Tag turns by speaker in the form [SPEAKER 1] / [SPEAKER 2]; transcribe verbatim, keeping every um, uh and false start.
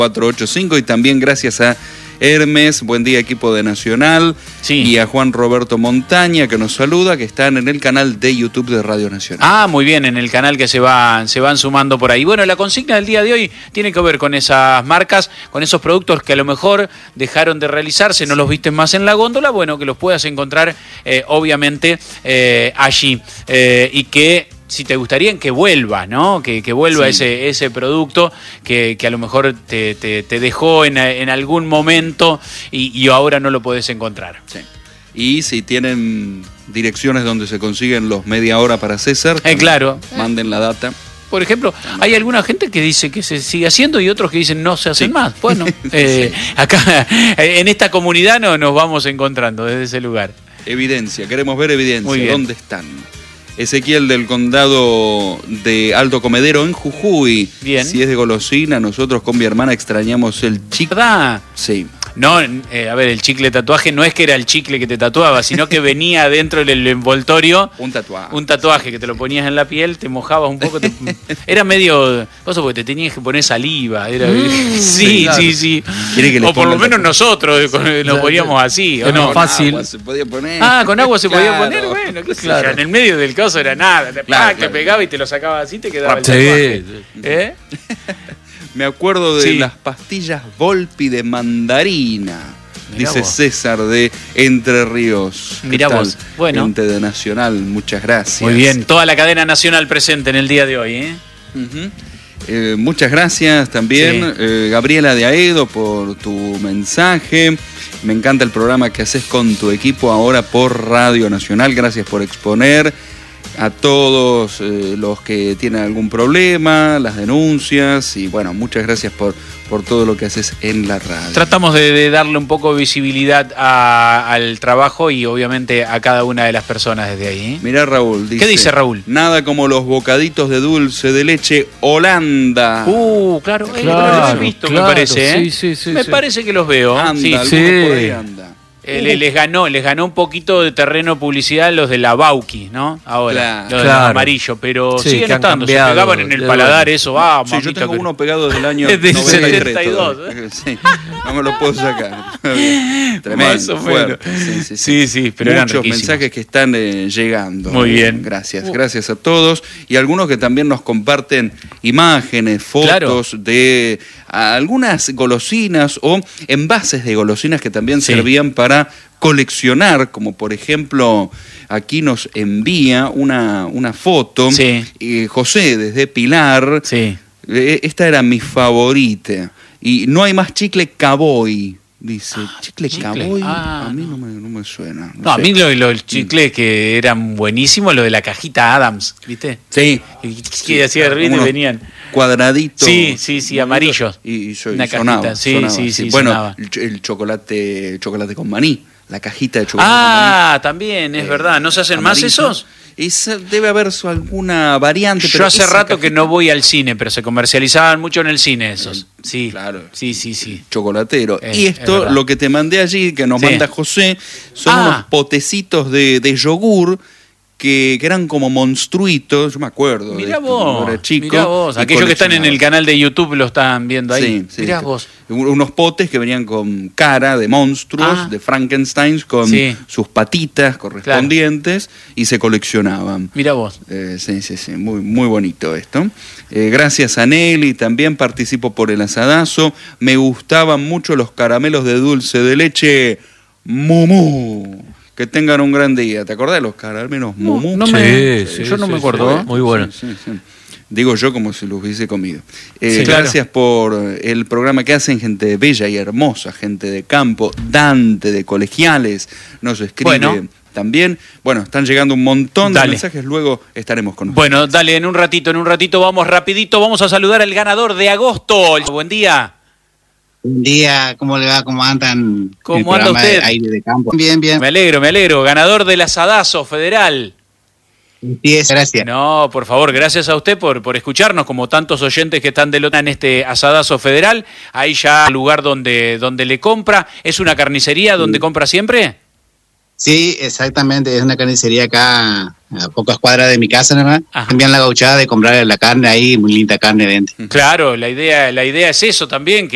[SPEAKER 1] cuatro ocho cinco y también gracias a Hermes, buen día equipo de Nacional,
[SPEAKER 2] sí.
[SPEAKER 1] y a Juan Roberto Montaña que nos saluda, que están en el canal de YouTube de Radio Nacional.
[SPEAKER 2] Ah, muy bien, en el canal que se van, se van sumando por ahí. Bueno, la consigna del día de hoy tiene que ver con esas marcas, con esos productos que a lo mejor dejaron de realizarse, no los viste más en la góndola, bueno, que los puedas encontrar eh, obviamente eh, allí eh, y que si te gustaría que vuelva, ¿no? Que, que vuelva sí. ese, ese producto que, que a lo mejor te, te, te dejó en, en algún momento y, y ahora no lo podés encontrar.
[SPEAKER 1] Sí. Y si tienen direcciones donde se consiguen los media hora para César,
[SPEAKER 2] eh, claro.
[SPEAKER 1] manden la data.
[SPEAKER 2] Por ejemplo, hay alguna gente que dice que se sigue haciendo y otros que dicen no se hacen sí. más. Bueno, eh, sí. acá en esta comunidad no, nos vamos encontrando desde ese lugar.
[SPEAKER 1] Evidencia, queremos ver evidencia. ¿Dónde están? Ezequiel del condado de Alto Comedero en Jujuy.
[SPEAKER 2] Bien.
[SPEAKER 1] Si es de golosina, nosotros con mi hermana extrañamos el chicle.
[SPEAKER 2] ¿Verdad?
[SPEAKER 1] Sí.
[SPEAKER 2] No, eh, a ver, el chicle tatuaje no es que era el chicle que te tatuaba, sino que venía dentro del envoltorio
[SPEAKER 1] un tatuaje.
[SPEAKER 2] Un tatuaje que te lo ponías en la piel, te mojabas un poco. Te, era medio. Cosa porque te tenías que poner saliva. Era, mm, sí, sí, claro. sí, sí.
[SPEAKER 1] Que
[SPEAKER 2] o por lo menos nosotros nos poníamos así. ¿O no?
[SPEAKER 1] Con fácil. Agua se podía poner.
[SPEAKER 2] Ah, con agua se
[SPEAKER 1] claro.
[SPEAKER 2] podía poner. Bueno, qué sé claro. yo, en el medio del coso era nada. Te, claro, claro. te pegaba y te lo sacaba así, te quedaba el tatuaje. Sí. ¿Eh?
[SPEAKER 1] Me acuerdo de
[SPEAKER 2] sí.
[SPEAKER 1] las pastillas Volpi de mandarina.
[SPEAKER 2] Mirá
[SPEAKER 1] dice
[SPEAKER 2] vos.
[SPEAKER 1] César de Entre Ríos.
[SPEAKER 2] Mirá vos. Bueno.
[SPEAKER 1] Gente de Nacional, muchas gracias.
[SPEAKER 2] Muy bien, toda la cadena nacional presente en el día de hoy, ¿eh?
[SPEAKER 1] Uh-huh. Eh, muchas gracias también, sí. eh, Gabriela de Aedo, por tu mensaje. Me encanta el programa que haces con tu equipo ahora por Radio Nacional. Gracias por exponer a todos eh, los que tienen algún problema, las denuncias y bueno, muchas gracias por, por todo lo que haces en la radio.
[SPEAKER 2] Tratamos de, de darle un poco de visibilidad a, al trabajo y obviamente a cada una de las personas desde ahí. ¿eh?
[SPEAKER 1] Mirá Raúl, dice,
[SPEAKER 2] ¿qué dice Raúl?
[SPEAKER 1] Nada como los bocaditos de dulce de leche Holanda.
[SPEAKER 2] Uh, claro,
[SPEAKER 3] claro
[SPEAKER 2] los he visto,
[SPEAKER 3] claro,
[SPEAKER 2] me parece. ¿eh?
[SPEAKER 3] Sí, sí, sí,
[SPEAKER 2] me
[SPEAKER 3] sí.
[SPEAKER 2] parece que los veo.
[SPEAKER 1] Anda,
[SPEAKER 2] sí,
[SPEAKER 1] sí. Por ahí anda.
[SPEAKER 2] Eh, les ganó, les ganó un poquito de terreno publicidad los de la Bauki, ¿no? Ahora,
[SPEAKER 1] claro,
[SPEAKER 2] los de
[SPEAKER 3] claro.
[SPEAKER 2] amarillo, pero
[SPEAKER 3] sí,
[SPEAKER 2] siguen estando, se
[SPEAKER 3] cambiado,
[SPEAKER 2] pegaban en el paladar eso, ah,
[SPEAKER 1] sí,
[SPEAKER 2] mamita.
[SPEAKER 1] yo tengo
[SPEAKER 2] que...
[SPEAKER 1] uno pegado desde el año
[SPEAKER 2] desde
[SPEAKER 1] noventa y tres.
[SPEAKER 2] setenta y dos,
[SPEAKER 1] ¿eh? Sí, no me lo puedo sacar. Tremendo,
[SPEAKER 2] más o
[SPEAKER 1] fuerte.
[SPEAKER 2] menos.
[SPEAKER 1] Sí, sí, sí.
[SPEAKER 2] sí, sí, pero eran
[SPEAKER 1] muchos
[SPEAKER 2] riquísimos.
[SPEAKER 1] mensajes que están eh, llegando.
[SPEAKER 2] Muy bien.
[SPEAKER 1] Gracias, uh. gracias a todos. Y algunos que también nos comparten imágenes, fotos
[SPEAKER 2] claro.
[SPEAKER 1] de algunas golosinas o envases de golosinas que también sí. servían para coleccionar, como por ejemplo aquí nos envía una, una foto
[SPEAKER 2] sí.
[SPEAKER 1] eh, José desde Pilar.
[SPEAKER 2] Sí.
[SPEAKER 1] Eh, esta era mi favorita y no hay más chicle Cavoy. Dice,
[SPEAKER 2] ah,
[SPEAKER 1] chicle,
[SPEAKER 2] chicle
[SPEAKER 1] Cavoy,
[SPEAKER 2] ah,
[SPEAKER 1] a mí no
[SPEAKER 2] no.
[SPEAKER 1] me, no me suena.
[SPEAKER 2] No,
[SPEAKER 1] no
[SPEAKER 2] a mí los lo, chicles que eran buenísimos, lo de la cajita Adams, ¿viste?
[SPEAKER 1] Sí.
[SPEAKER 2] Que, que hacía ruido y venían.
[SPEAKER 1] Cuadraditos.
[SPEAKER 2] Sí, sí, sí, amarillos.
[SPEAKER 1] Y, y, y
[SPEAKER 2] una
[SPEAKER 1] sonaba,
[SPEAKER 2] cajita, sí,
[SPEAKER 1] sonaba,
[SPEAKER 2] sí, sí.
[SPEAKER 1] Bueno,
[SPEAKER 2] sonaba.
[SPEAKER 1] el, el chocolate, el chocolate con maní, la cajita de chocolate
[SPEAKER 2] ah,
[SPEAKER 1] con maní.
[SPEAKER 2] también, es
[SPEAKER 1] eh,
[SPEAKER 2] verdad. ¿No se hacen
[SPEAKER 1] amarillo.
[SPEAKER 2] más esos?
[SPEAKER 1] Esa, debe haber alguna variante.
[SPEAKER 2] Yo
[SPEAKER 1] pero
[SPEAKER 2] hace rato
[SPEAKER 1] cajita...
[SPEAKER 2] que no voy al cine, pero se comercializaban mucho en el cine esos. Sí,
[SPEAKER 1] claro.
[SPEAKER 2] Sí, sí, sí.
[SPEAKER 1] Chocolatero.
[SPEAKER 2] Eh,
[SPEAKER 1] y esto, lo que te mandé allí, que nos sí. manda José, son ah. unos potecitos de, de yogur que, que eran como monstruitos. Yo me acuerdo.
[SPEAKER 2] Mirá
[SPEAKER 1] de
[SPEAKER 2] vos,
[SPEAKER 1] cuando era chico.
[SPEAKER 2] Mirá vos. Aquellos que están en el canal de YouTube lo están viendo ahí.
[SPEAKER 1] Sí, sí,
[SPEAKER 2] mirá
[SPEAKER 1] que,
[SPEAKER 2] vos.
[SPEAKER 1] Unos potes que venían con cara de monstruos, ah. de Frankenstein, con sí. sus patitas correspondientes claro. y se coleccionaban.
[SPEAKER 2] Mirá vos.
[SPEAKER 1] Eh, sí, sí, sí. Muy, muy bonito esto. Eh, gracias a Nelly, también participo por el asadazo. Me gustaban mucho los caramelos de dulce de leche Mumú. Que tengan un gran día. ¿Te acordás de los caramelos Mumú?
[SPEAKER 2] No, no me, sí, sí, yo no
[SPEAKER 3] sí,
[SPEAKER 2] me acuerdo.
[SPEAKER 3] Sí, muy bueno.
[SPEAKER 1] Sí, sí, sí. Digo yo como si los hubiese comido. Eh,
[SPEAKER 2] sí,
[SPEAKER 1] gracias
[SPEAKER 2] claro.
[SPEAKER 1] por el programa que hacen, gente bella y hermosa, gente de campo. Dante de Colegiales nos escribe
[SPEAKER 2] bueno.
[SPEAKER 1] también. Bueno, están llegando un montón
[SPEAKER 2] dale.
[SPEAKER 1] de mensajes, luego estaremos con ustedes.
[SPEAKER 2] Bueno, dale, en un ratito, en un ratito vamos rapidito, vamos a saludar al ganador de agosto. Buen día.
[SPEAKER 4] Buen día, ¿cómo le va? ¿Cómo andan?
[SPEAKER 2] ¿Cómo anda usted?
[SPEAKER 4] De aire de campo. Bien, bien.
[SPEAKER 2] Me alegro, me alegro. Ganador del asadazo federal.
[SPEAKER 4] Sí, gracias.
[SPEAKER 2] No, por favor, gracias a usted por, por escucharnos, como tantos oyentes que están del otro en este asadazo federal. Ahí ya el lugar donde, donde le compra. ¿Es una carnicería donde sí. compra siempre?
[SPEAKER 4] Sí, exactamente. Es una carnicería acá a pocas cuadras de mi casa, ¿no? Envían la gauchada de comprar la carne ahí, muy linda carne dentro.
[SPEAKER 2] Claro, la idea, la idea es eso también, que